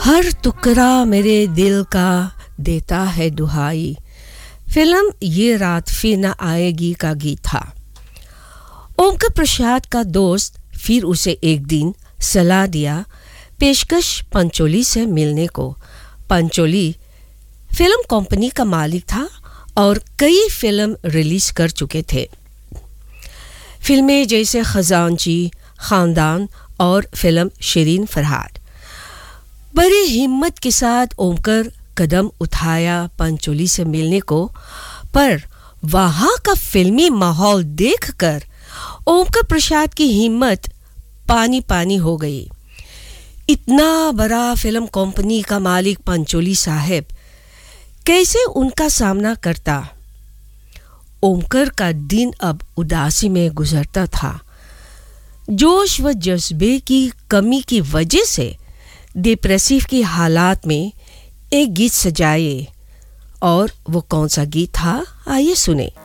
हर टुकड़ा मेरे दिल का देता है दुहाई। फिल्म ये रात फिर न आएगी का गीत था। ओमकार प्रसाद का दोस्त फिर उसे एक दिन सलाह दिया पेशकश पंचोली से मिलने को। पंचोली फिल्म कंपनी का मालिक था और कई फिल्म रिलीज कर चुके थे। फिल्में जैसे खजांची, खानदान और फिल्म शिरीन फरहाद। बड़ी हिम्मत के साथ ओमकार कदम उठाया पंचोली से मिलने को, पर वहां का फिल्मी माहौल देखकर ओमकार प्रसाद की हिम्मत पानी पानी हो गई। इतना बड़ा फिल्म कंपनी का मालिक पंचोली साहब कैसे उनका सामना करता। ओमकार का दिन अब उदासी में गुजरता था। जोश व जज्बे की कमी की वजह से डिप्रेसिव की हालात में एक गीत सजाए, और वो कौन सा गीत था आइए सुने।